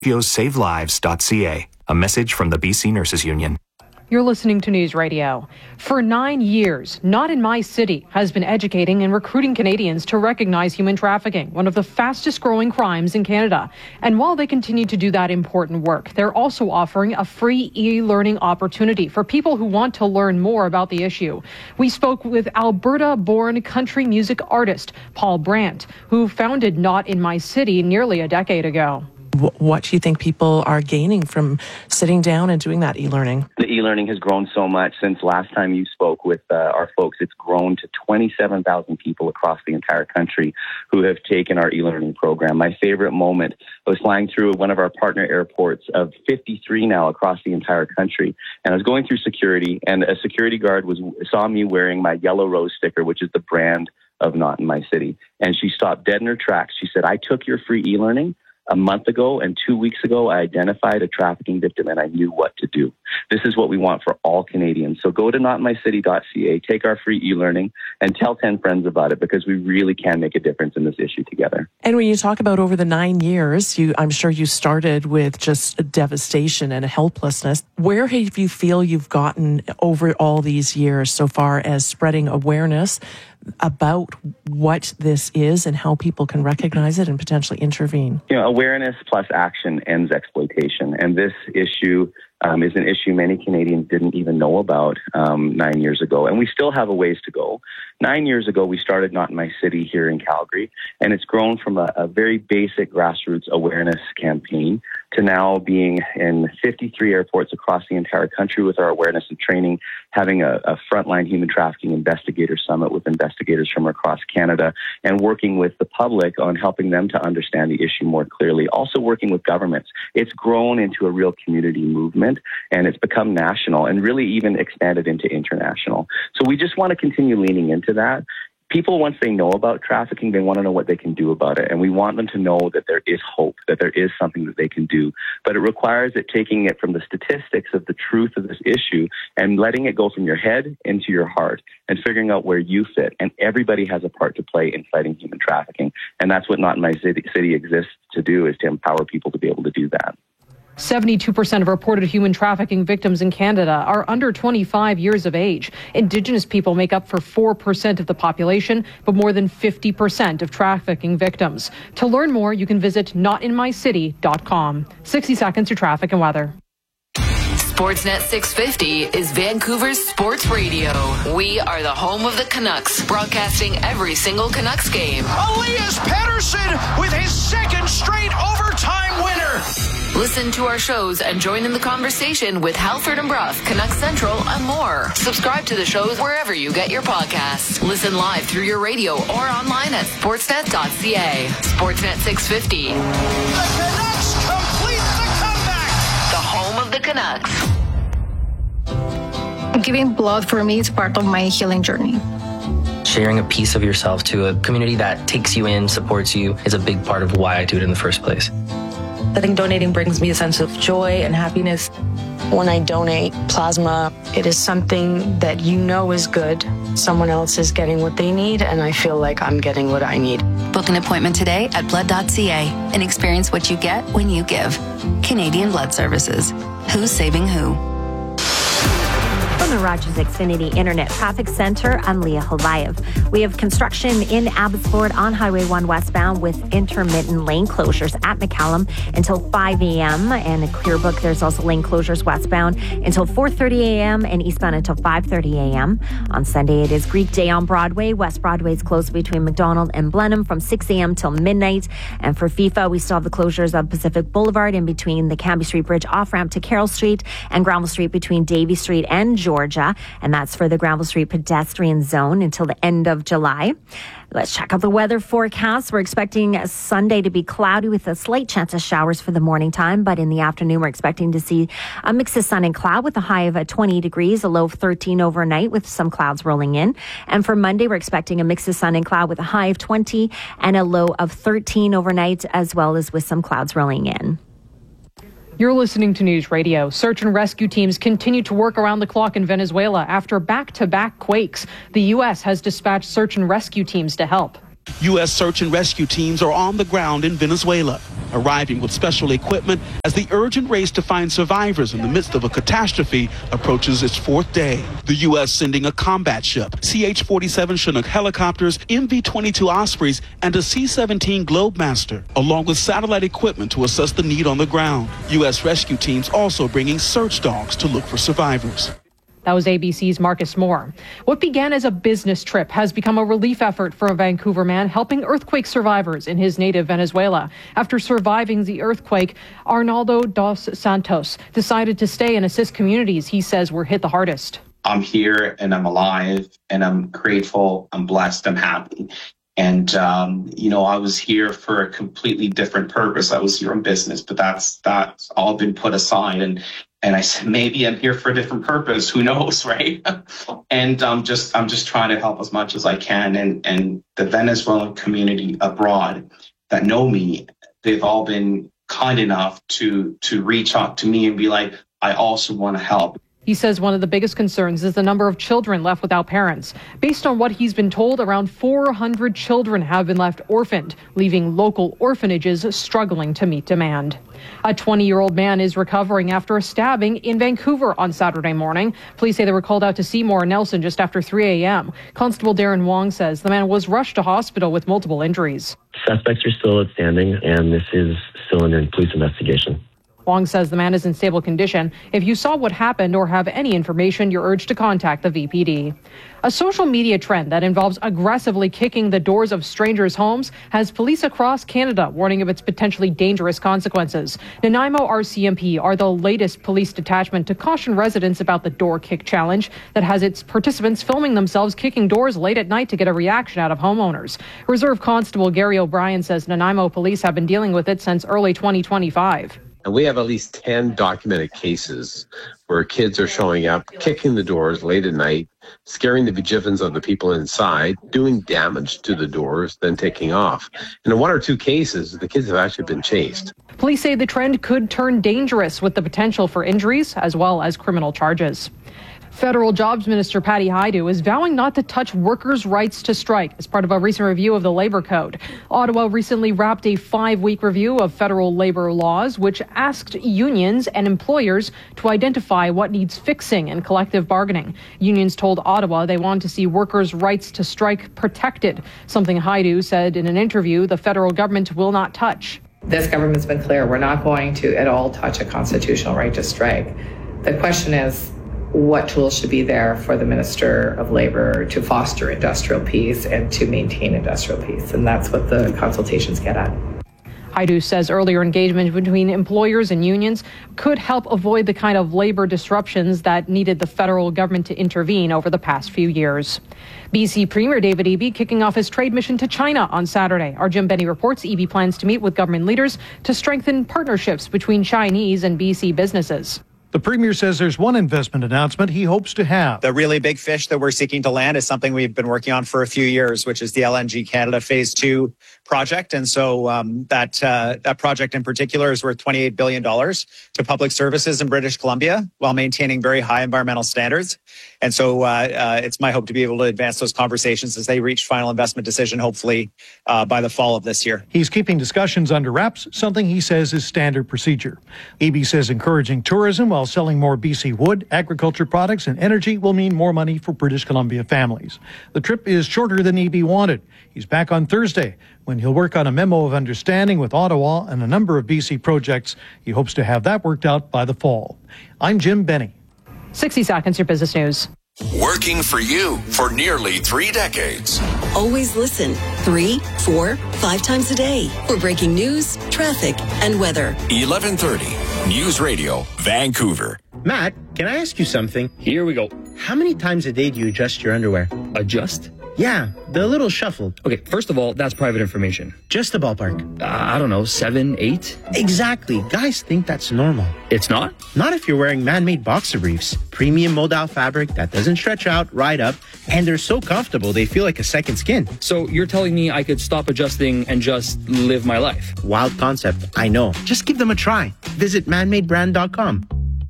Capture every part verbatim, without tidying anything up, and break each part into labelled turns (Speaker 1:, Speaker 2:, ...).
Speaker 1: save lives dot c a. A message from the B C Nurses Union.
Speaker 2: You're listening to News Radio. For nine years, Not in My City has been educating and recruiting Canadians to recognize human trafficking, one of the fastest growing crimes in Canada. And while they continue to do that important work, they're also offering a free e-learning opportunity for people who want to learn more about the issue. We spoke with Alberta-born country music artist Paul Brandt, who founded Not in My City nearly a decade ago.
Speaker 3: What do you think people are gaining from sitting down and doing that e-learning?
Speaker 4: The e-learning has grown so much since last time you spoke with uh, our folks. It's grown to twenty-seven thousand people across the entire country who have taken our e-learning program. My favorite moment was flying through one of our partner airports of fifty-three now across the entire country. And I was going through security, and a security guard was saw me wearing my Yellow Rose sticker, which is the brand of Not in My City. And she stopped dead in her tracks. She said, "I took your free e-learning a month ago, and two weeks ago, I identified a trafficking victim and I knew what to do." This is what we want for all Canadians. So go to not in my city dot c a, take our free e-learning, and tell ten friends about it, because we really can make a difference in this issue together.
Speaker 3: And when you talk about over the nine years, you, I'm sure you started with just a devastation and a helplessness. Where have you feel you've gotten over all these years so far as spreading awareness about what this is and how people can recognize it and potentially intervene?
Speaker 4: You know, awareness plus action ends exploitation. And this issue um, is an issue many Canadians didn't even know about um, nine years ago. And we still have a ways to go. Nine years ago, we started Not in My City here in Calgary, and it's grown from a, a very basic grassroots awareness campaign to now being in fifty-three airports across the entire country with our awareness and training, having a, a frontline human trafficking investigator summit with investigators from across Canada, and working with the public on helping them to understand the issue more clearly. Also working with governments. It's grown into a real community movement, and it's become national and really even expanded into international. So we just want to continue leaning into that. People, once they know about trafficking, they want to know what they can do about it. And we want them to know that there is hope, that there is something that they can do. But it requires it taking it from the statistics of the truth of this issue and letting it go from your head into your heart and figuring out where you fit. And everybody has a part to play in fighting human trafficking. And that's what Not in My City, city exists to do, is to empower people to be able to do that.
Speaker 2: seventy-two percent of reported human trafficking victims in Canada are under twenty-five years of age. Indigenous people make up for four percent of the population, but more than fifty percent of trafficking victims. To learn more, you can visit not in my city dot com. sixty seconds to traffic and weather.
Speaker 5: Sportsnet six fifty is Vancouver's sports radio. We are the home of the Canucks, broadcasting every single Canucks game.
Speaker 6: Elias Pettersson with his second straight overtime winner.
Speaker 5: Listen to our shows and join in the conversation with Halford and Bruff, Canucks Central, and more. Subscribe to the shows wherever you get your podcasts. Listen live through your radio or online at sportsnet dot c a. Sportsnet six fifty.
Speaker 6: The Canucks complete the comeback.
Speaker 5: The home of the Canucks.
Speaker 7: Giving blood for me is part of my healing journey.
Speaker 8: Sharing a piece of yourself to a community that takes you in, supports you, is a big part of why I do it in the first place.
Speaker 9: I think donating brings me a sense of joy and happiness. When I donate plasma, it is something that you know is good. Someone else is getting what they need, and I feel like I'm getting what I need.
Speaker 10: Book an appointment today at blood dot c a and experience what you get when you give. Canadian Blood Services. Who's saving who?
Speaker 11: From the Rogers Xfinity Internet Traffic Center, I'm Leah Holayev. We have construction in Abbotsford on Highway one westbound with intermittent lane closures at McCallum until five a.m. And at Clearbrook, there's also lane closures westbound until four thirty a.m. and eastbound until five thirty a.m. On Sunday, it is Greek Day on Broadway. West Broadway is closed between McDonald and Blenheim from six a.m. till midnight. And for FIFA, we still have the closures of Pacific Boulevard in between the Cambie Street Bridge off-ramp to Carroll Street and Granville Street between Davie Street and Georgia. And that's for the Granville Street pedestrian zone until the end of July. Let's check out the weather forecast. We're expecting Sunday to be cloudy with a slight chance of showers for the morning time, but in the afternoon, we're expecting to see a mix of sun and cloud with a high of twenty degrees, a low of thirteen overnight with some clouds rolling in. And for Monday, we're expecting a mix of sun and cloud with a high of twenty and a low of thirteen overnight, as well as with some clouds rolling in.
Speaker 2: You're listening to News Radio. Search and rescue teams continue to work around the clock in Venezuela after back-to-back quakes. The U S has dispatched search and rescue teams to help.
Speaker 12: U S search and rescue teams are on the ground in Venezuela, arriving with special equipment as the urgent race to find survivors in the midst of a catastrophe approaches its fourth day. The U S sending a combat ship, C H forty-seven Chinook helicopters, M V twenty-two Ospreys, and a C seventeen Globemaster, along with satellite equipment to assess the need on the ground. U S rescue teams also bringing search dogs to look for survivors.
Speaker 2: That was A B C's Marcus Moore. What began as a business trip has become a relief effort for a Vancouver man helping earthquake survivors in his native Venezuela. After surviving the earthquake, Arnaldo dos Santos decided to stay and assist communities he says were hit the hardest.
Speaker 13: I'm here and I'm alive and I'm grateful, I'm blessed, I'm happy. And, um, you know, I was here for a completely different purpose. I was here on business, but that's that's all been put aside. And And I said, maybe I'm here for a different purpose. Who knows, right? and I'm just I'm just trying to help as much as I can. And, and the Venezuelan community abroad that know me, they've all been kind enough to to reach out to me and be like, I also want to help.
Speaker 2: He says one of the biggest concerns is the number of children left without parents. Based on what he's been told, around four hundred children have been left orphaned, leaving local orphanages struggling to meet demand. A twenty-year-old man is recovering after a stabbing in Vancouver on Saturday morning. Police say they were called out to Seymour and Nelson just after three a.m. Constable Darren Wong says the man was rushed to hospital with multiple injuries.
Speaker 14: Suspects are still outstanding, and this is still under police investigation.
Speaker 2: Wong says the man is in stable condition. If you saw what happened or have any information, you're urged to contact the V P D. A social media trend that involves aggressively kicking the doors of strangers' homes has police across Canada warning of its potentially dangerous consequences. Nanaimo R C M P are the latest police detachment to caution residents about the door kick challenge that has its participants filming themselves kicking doors late at night to get a reaction out of homeowners. Reserve Constable Gary O'Brien says Nanaimo police have been dealing with it since early twenty twenty-five.
Speaker 15: And we have at least ten documented cases where kids are showing up, kicking the doors late at night, scaring the bejeevings of the people inside, doing damage to the doors, then taking off. And in one or two cases, the kids have actually been chased.
Speaker 2: Police say the trend could turn dangerous with the potential for injuries as well as criminal charges. Federal Jobs Minister Patty Hajdu is vowing not to touch workers' rights to strike as part of a recent review of the Labor Code. Ottawa recently wrapped a five-week review of federal labor laws, which asked unions and employers to identify what needs fixing in collective bargaining. Unions told Ottawa they want to see workers' rights to strike protected, something Hajdu said in an interview the federal government will not touch.
Speaker 16: This government's been clear. We're not going to at all touch a constitutional right to strike. The question is, what tools should be there for the Minister of Labour to foster industrial peace and to maintain industrial peace? And that's what the consultations get at.
Speaker 2: Hajdu says earlier engagement between employers and unions could help avoid the kind of labor disruptions that needed the federal government to intervene over the past few years. B C Premier David Eby kicking off his trade mission to China on Saturday. Our Jim Benny reports Eby plans to meet with government leaders to strengthen partnerships between Chinese and B C businesses.
Speaker 17: The Premier says there's one investment announcement he hopes to have.
Speaker 18: The really big fish that we're seeking to land is something we've been working on for a few years, which is the L N G Canada Phase two project. And so um, that uh, that project in particular is worth twenty-eight billion dollars to public services in British Columbia while maintaining very high environmental standards. And so uh, uh, it's my hope to be able to advance those conversations as they reach final investment decision, hopefully uh, by the fall of this year.
Speaker 17: He's keeping discussions under wraps, something he says is standard procedure. Eby says encouraging tourism while selling more B C wood, agriculture products, and energy will mean more money for British Columbia families. The trip is shorter than Eby wanted. He's back on Thursday when he'll work on a memo of understanding with Ottawa and a number of B C projects. He hopes to have that worked out by the fall. I'm Jim Benny.
Speaker 2: sixty seconds, your business news.
Speaker 19: Working for you for nearly three decades.
Speaker 20: Always listen three, four, five times a day for breaking news, traffic, and weather.
Speaker 19: eleven thirty News Radio, Vancouver.
Speaker 21: Matt, can I ask you something?
Speaker 22: Here we go.
Speaker 21: How many times a day do you adjust your underwear?
Speaker 22: Adjust?
Speaker 21: Yeah, the little shuffle.
Speaker 22: Okay, first of all, that's private information.
Speaker 21: Just a ballpark.
Speaker 22: Uh, I don't know, seven, eight?
Speaker 21: Exactly. Guys think that's normal.
Speaker 22: It's not?
Speaker 21: Not if you're wearing man-made boxer briefs. Premium modal fabric that doesn't stretch out, ride up, and they're so comfortable they feel like a second skin.
Speaker 22: So you're telling me I could stop adjusting and just live my life?
Speaker 21: Wild concept, I know. Just give them a try. Visit man made brand dot com.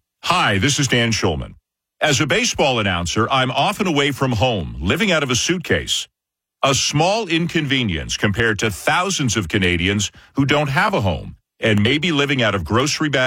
Speaker 23: Hi, this is Dan Schulman. As a baseball announcer, I'm often away from home, living out of a suitcase. A small inconvenience compared to thousands of Canadians who don't have a home and may be living out of grocery bags